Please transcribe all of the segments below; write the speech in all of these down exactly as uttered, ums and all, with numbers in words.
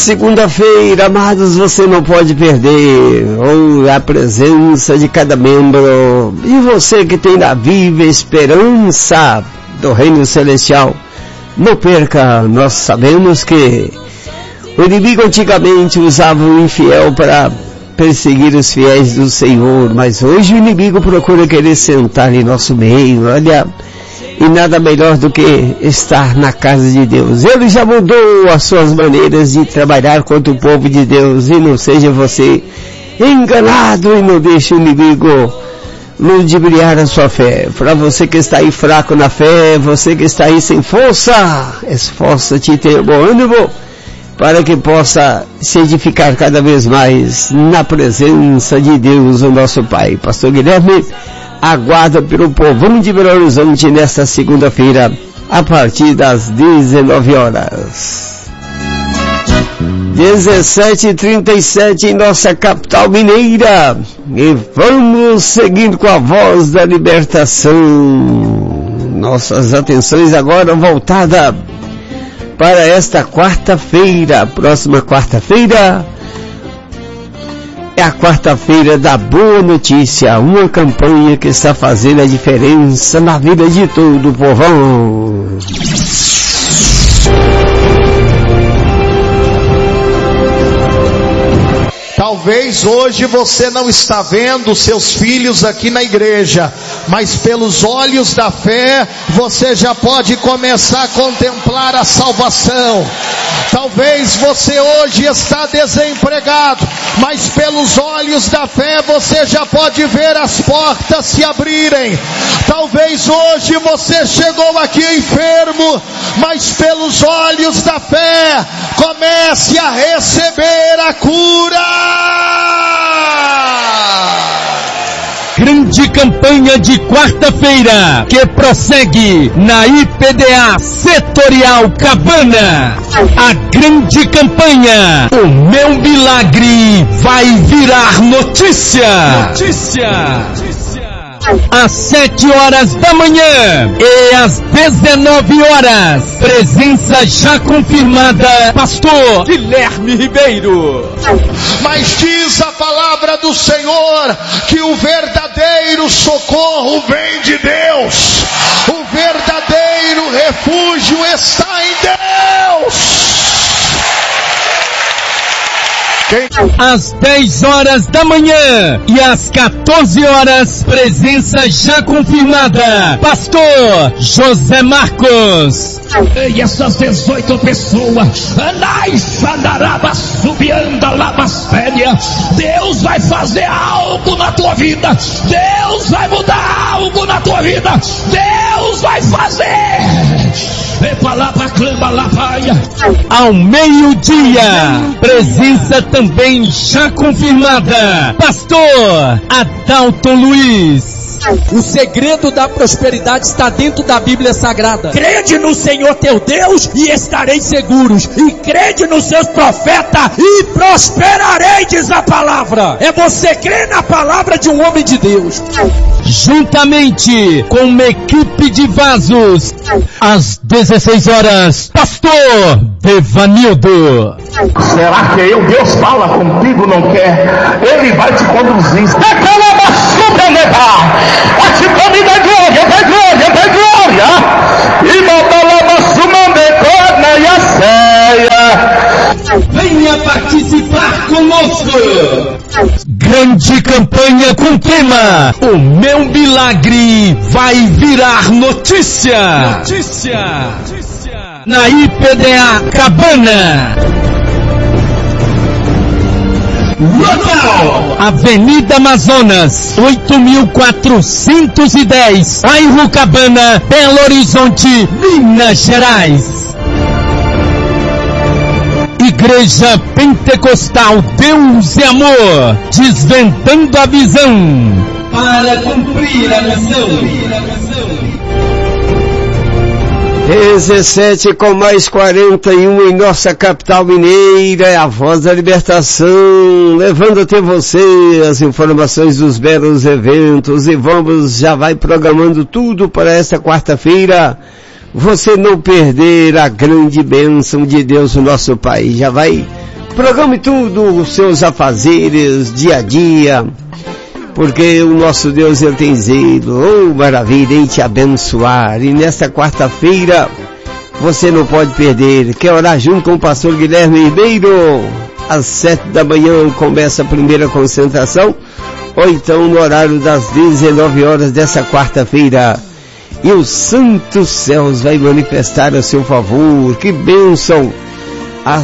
Segunda-feira, amados, você não pode perder ou a presença de cada membro. E você que tem a viva esperança do reino celestial, não perca. Nós sabemos que o inimigo antigamente usava o infiel para perseguir os fiéis do Senhor, mas hoje o inimigo procura querer sentar em nosso meio. Olha, e nada melhor do que estar na casa de Deus. Ele já mudou as suas maneiras de trabalhar contra o povo de Deus, e não seja você enganado e não deixe o inimigo ludibriar a sua fé. Para você que está aí fraco na fé, você que está aí sem força, esforça-te e tenha bom ânimo, para que possa se edificar cada vez mais na presença de Deus, o nosso Pai. Pastor Guilherme aguarda pelo povão de Belo Horizonte nesta segunda-feira, a partir das dezenove horas. dezessete e trinta e sete em nossa capital mineira. E vamos seguindo com a voz da libertação. Nossas atenções agora voltadas para esta quarta-feira. Próxima quarta-feira é a quarta-feira da boa notícia, uma campanha que está fazendo a diferença na vida de todo o povão. Talvez hoje você não está vendo seus filhos aqui na igreja, mas pelos olhos da fé você já pode começar a contemplar a salvação. Talvez você hoje está desempregado, mas pelos olhos da fé você já pode ver as portas se abrirem. Talvez hoje você chegou aqui enfermo, mas pelos olhos da fé comece a receber a cura. Grande campanha de quarta-feira que prossegue na I P D A Setorial Cabana. A grande campanha, o meu milagre vai virar notícia. Notícia. Às sete horas da manhã e às dezenove horas, presença já confirmada, pastor Guilherme Ribeiro. Mas diz a palavra do Senhor que o verdadeiro socorro vem de Deus, o verdadeiro refúgio está em Deus. Às dez horas da manhã e às quatorze horas, presença já confirmada, pastor José Marcos. E essas dezoito pessoas, Anai Xandaraba subianda Labastéria, Deus vai fazer algo na tua vida, Deus vai mudar algo na tua vida, Deus vai fazer. Ao meio-dia, presença também já confirmada, pastor Adalto Luiz. O segredo da prosperidade está dentro da Bíblia Sagrada. Crede no Senhor teu Deus e estareis seguros. E crede nos seus profetas e prosperareis, diz a palavra. É você crer na palavra de um homem de Deus. Juntamente com uma equipe de vasos, às dezesseis horas, pastor Devanildo. Será que eu, Deus fala contigo, não quer? Ele vai te conduzir. É aquela basculha levar. A te da glória, da glória, da glória. E botar lá na suma de e a ceia. Venha participar conosco. Grande campanha com tema: o meu milagre vai virar notícia. Notícia. Na I P D A Cabana. Local: Avenida Amazonas, oito mil quatrocentos e dez, bairro Cabana, Belo Horizonte, Minas Gerais. Igreja Pentecostal Deus e Amor, desvendando a visão para cumprir a missão. dezessete com mais quarenta e um em nossa capital mineira, é a voz da libertação, levando até você as informações dos belos eventos, e vamos, já vai programando tudo para esta quarta-feira, você não perder a grande bênção de Deus, o nosso Pai. Já vai Programe tudo, os seus afazeres, dia a dia, porque o nosso Deus, Ele tem zelo, oh maravilha, em te abençoar. E nesta quarta-feira, você não pode perder. Quer orar junto com o pastor Guilherme Ribeiro? Às sete da manhã começa a primeira concentração, ou então no horário das dezenove horas dessa quarta-feira. E os santos céus vai manifestar a seu favor. Que bênção! A,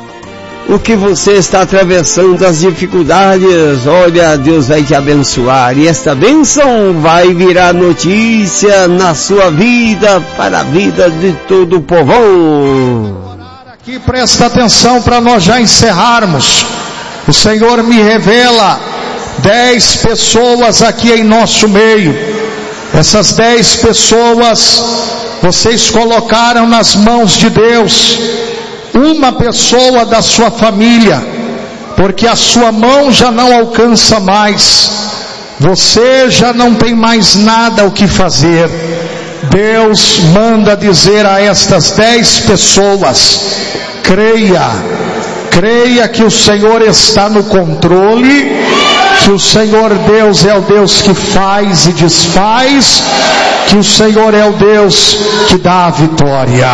o que você está atravessando, as dificuldades, olha, Deus vai te abençoar. E esta bênção vai virar notícia na sua vida, para a vida de todo o povão. Aqui presta atenção para nós já encerrarmos. O Senhor me revela dez pessoas aqui em nosso meio. Essas dez pessoas vocês colocaram nas mãos de Deus. Uma pessoa da sua família, porque a sua mão já não alcança mais, você já não tem mais nada o que fazer. Deus manda dizer a estas dez pessoas: creia, creia que o Senhor está no controle, que o Senhor Deus é o Deus que faz e desfaz, que o Senhor é o Deus que dá a vitória.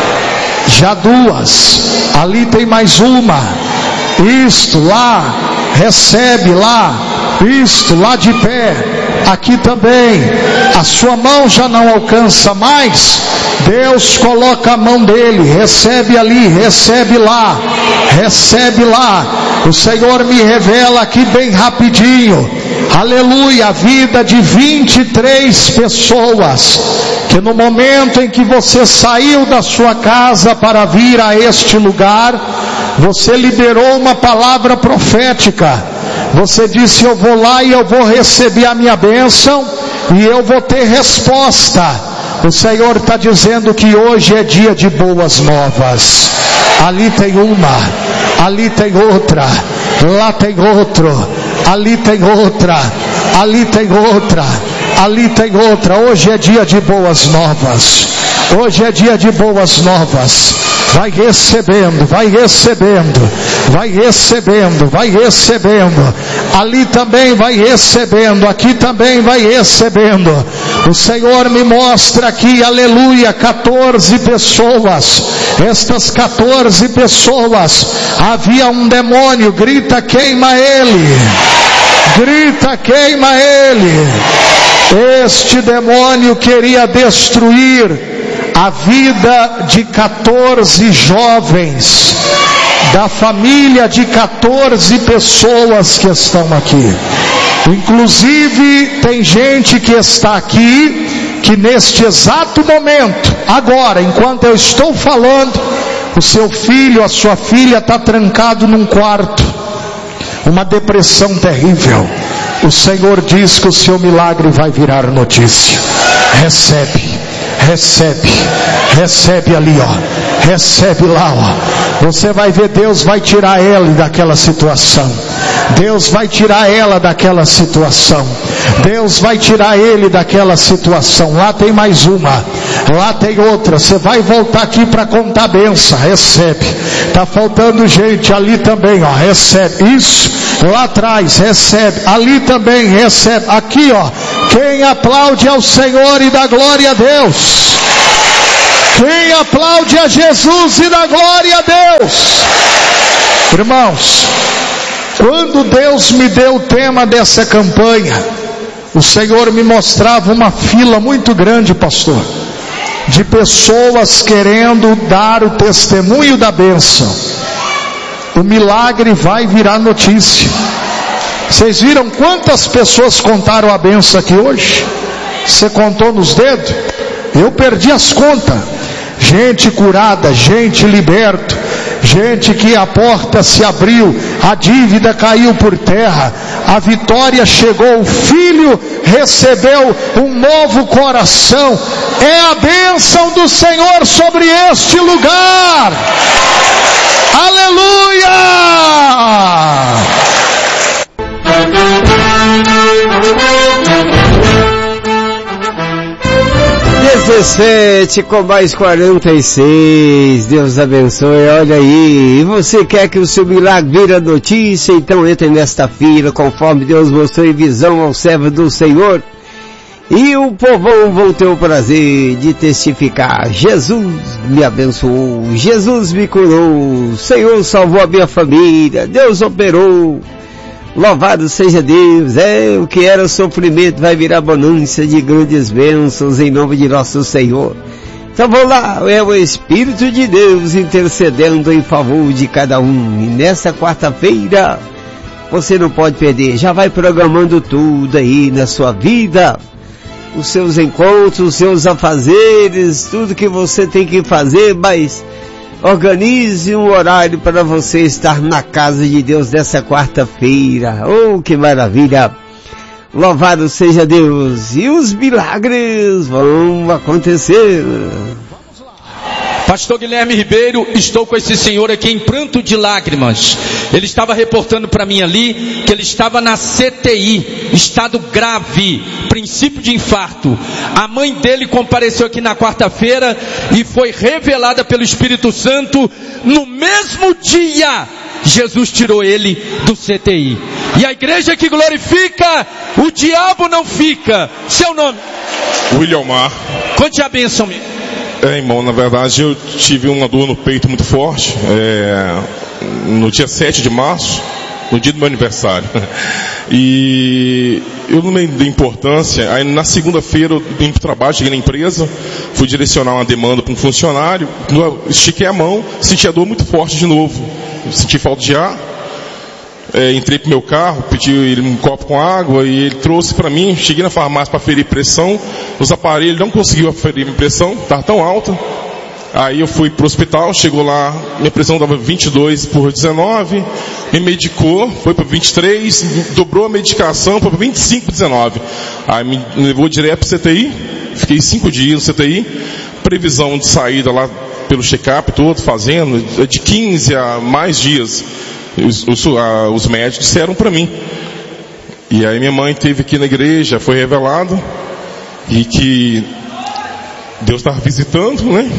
Já duas, ali tem mais uma, isto lá, recebe lá, isto lá de pé, aqui também, a sua mão já não alcança mais, Deus coloca a mão dele, recebe ali, recebe lá, recebe lá, o Senhor me revela aqui bem rapidinho, aleluia, a vida de vinte e três pessoas, que no momento em que você saiu da sua casa para vir a este lugar, você liberou uma palavra profética, você disse: eu vou lá e eu vou receber a minha bênção, e eu vou ter resposta. O Senhor está dizendo que hoje é dia de boas novas. Ali tem uma, ali tem outra, lá tem outro, ali tem outra, ali tem outra, ali tem outra. Hoje é dia de boas novas. Hoje é dia de boas novas. Vai recebendo, vai recebendo, vai recebendo, vai recebendo. Ali também vai recebendo, aqui também vai recebendo. O Senhor me mostra aqui, aleluia, quatorze pessoas. Estas quatorze pessoas, havia um demônio, grita, queima ele. Grita, queima ele. Este demônio queria destruir a vida de quatorze jovens, da família de quatorze pessoas que estão aqui. Inclusive tem gente que está aqui, que neste exato momento, agora, enquanto eu estou falando, o seu filho, a sua filha está trancado num quarto, uma depressão terrível. O Senhor diz que o seu milagre vai virar notícia. Recebe, recebe, recebe ali, ó, recebe lá, ó. Você vai ver, Deus vai tirar ela daquela situação. Deus vai tirar ela daquela situação. Deus vai tirar ele daquela situação. Lá tem mais uma, lá tem outra. Você vai voltar aqui para contar a benção. Recebe. Tá faltando gente ali também, ó. Recebe. Isso. Lá atrás, recebe. Ali também, recebe. Aqui, ó. Quem aplaude ao Senhor e dá glória a Deus. Quem aplaude a Jesus e dá glória a Deus. Irmãos, quando Deus me deu o tema dessa campanha, o Senhor me mostrava uma fila muito grande, pastor, de pessoas querendo dar o testemunho da bênção. O milagre vai virar notícia. Vocês viram quantas pessoas contaram a bênção aqui hoje? Você contou nos dedos? Eu perdi as contas. Gente curada, gente liberta, gente que a porta se abriu, a dívida caiu por terra, a vitória chegou, o filho recebeu um novo coração. É a bênção do Senhor sobre este lugar. Aleluia! dezessete com mais quarenta e seis. Deus abençoe. Olha aí. E você quer que o seu milagre vira notícia? Então entre nesta fila, conforme Deus mostrou em visão ao servo do Senhor. E o povão vão ter o prazer de testificar. Jesus me abençoou. Jesus me curou. O Senhor salvou a minha família. Deus operou. Louvado seja Deus. É, o que era sofrimento vai virar bonança de grandes bênçãos em nome de nosso Senhor. Então vamos lá, é o Espírito de Deus intercedendo em favor de cada um. E nessa quarta-feira, você não pode perder. Já vai programando tudo aí na sua vida. Os seus encontros, os seus afazeres, tudo que você tem que fazer, mas organize um horário para você estar na casa de Deus nessa quarta-feira. Oh, que maravilha! Louvado seja Deus! E os milagres vão acontecer. Pastor Guilherme Ribeiro, estou com esse senhor aqui em pranto de lágrimas. Ele estava reportando para mim ali que ele estava na C T I, estado grave, princípio de infarto. A mãe dele compareceu aqui na quarta-feira e foi revelada pelo Espírito Santo. No mesmo dia, Jesus tirou ele do C T I. E a igreja que glorifica, o diabo não fica. Seu nome? William Mar. Conte a bênção, meu. É, irmão, na verdade eu tive uma dor no peito muito forte, é, no dia sete de março, no dia do meu aniversário. E eu não me dei importância. Aí na segunda-feira eu vim para o trabalho, cheguei na empresa, fui direcionar uma demanda para um funcionário, estiquei a mão, senti a dor muito forte de novo, senti falta de ar. É, entrei pro meu carro, pedi ele um copo com água e ele trouxe para mim. Cheguei na farmácia para aferir pressão, os aparelhos não conseguiu aferir minha pressão, estava tão alta. Aí eu fui pro hospital, chegou lá, minha pressão estava vinte e dois por dezenove, me medicou, foi para vinte e três, dobrou a medicação, foi para vinte e cinco por dezenove. Aí me levou direto pro C T I, fiquei cinco dias no C T I, previsão de saída lá pelo check-up todo, fazendo, de quinze a mais dias. Os, os, a, os médicos disseram para mim. E aí minha mãe esteve aqui na igreja, foi revelado e que Deus estava visitando, né?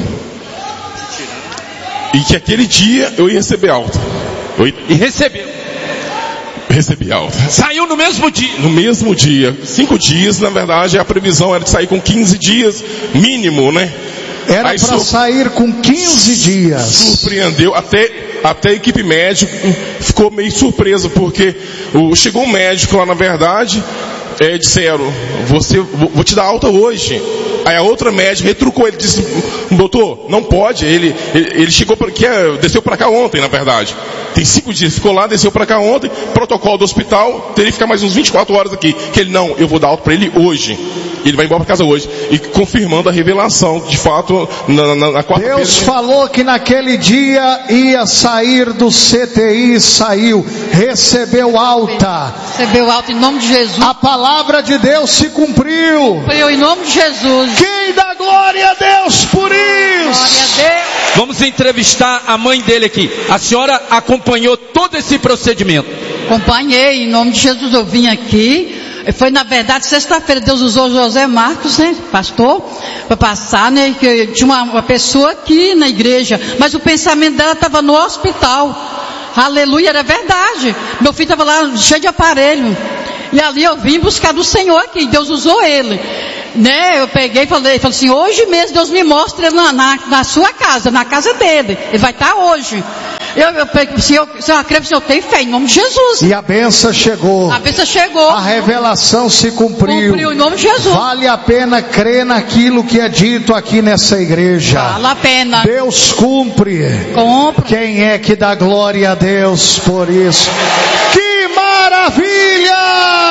E que aquele dia eu ia receber alta. Eu ia... E recebeu? Recebi alta. Saiu no mesmo dia? No mesmo dia. Cinco dias, na verdade, a previsão era de sair com quinze dias mínimo, né? Era para sur... sair com quinze dias. Surpreendeu, até, até a equipe médica ficou meio surpresa, porque o, chegou um médico lá, na verdade, é, disseram, você, vou, vou te dar alta hoje. Aí a outra médica retrucou, ele disse, doutor, não pode, ele, ele, ele chegou para aqui, desceu para cá ontem, na verdade. Tem cinco dias, ficou lá, desceu para cá ontem, protocolo do hospital, teria que ficar mais uns vinte e quatro horas aqui. Que ele, não, eu vou dar alta para ele hoje. Ele vai embora para casa hoje. E confirmando a revelação, de fato, na, na, na quarta-feira. Deus falou que naquele dia ia sair do C T I, saiu, recebeu alta. Recebeu alta em nome de Jesus. A palavra de Deus se cumpriu. Cumpriu em nome de Jesus. Quem dá glória a Deus por isso? Glória a Deus. Vamos entrevistar a mãe dele aqui. A senhora acompanhou todo esse procedimento? Acompanhei, em nome de Jesus eu vim aqui. Foi na verdade sexta-feira, Deus usou José Marcos, né, pastor, para passar, né, que tinha uma, uma pessoa aqui na igreja, mas o pensamento dela estava no hospital. Aleluia, era verdade. Meu filho estava lá cheio de aparelho. E ali eu vim buscar do Senhor aqui, Deus usou ele. Né, eu peguei e falei, falei assim, hoje mesmo Deus me mostra ele na, na, na sua casa, na casa dele. Ele vai estar hoje. Eu, eu peguei, se eu, se eu acredito, eu tenho fé em nome de Jesus. E a bênção chegou. A bênção chegou. A revelação se cumpriu. Cumpriu em nome de Jesus. Vale a pena crer naquilo que é dito aqui nessa igreja. Vale a pena. Deus cumpre. Compra. Quem é que dá glória a Deus por isso? Que maravilha!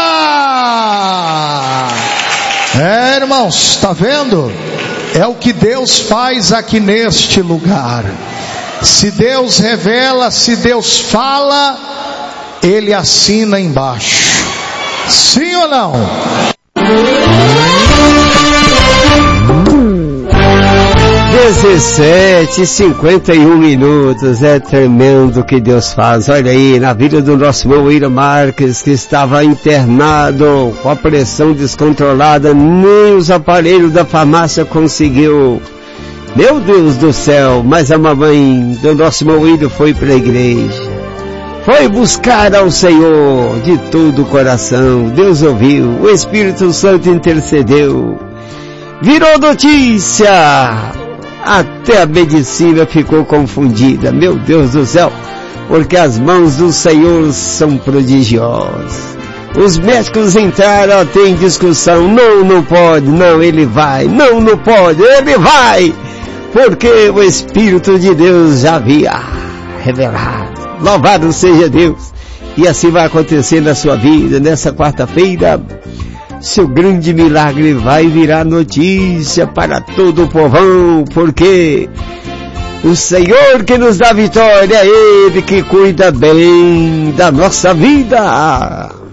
É, irmãos, está vendo? É o que Deus faz aqui neste lugar. Se Deus revela, se Deus fala, Ele assina embaixo. Sim ou não? dezessete e cinquenta e um minutos, é tremendo o que Deus faz. Olha aí, na vida do nosso irmão William Marques, que estava internado com a pressão descontrolada, nem os aparelhos da farmácia conseguiu. Meu Deus do céu, mas a mamãe do nosso irmão William foi para a igreja, foi buscar ao Senhor de todo o coração. Deus ouviu, o Espírito Santo intercedeu, virou notícia, até a medicina ficou confundida. Meu Deus do céu, porque as mãos do Senhor são prodigiosas. Os médicos entraram, tem discussão, não, não pode, não, ele vai, não, não pode, ele vai, porque o Espírito de Deus já havia revelado. Louvado seja Deus. E assim vai acontecer na sua vida, nessa quarta-feira. Seu grande milagre vai virar notícia para todo o povão, porque o Senhor que nos dá vitória é Ele que cuida bem da nossa vida.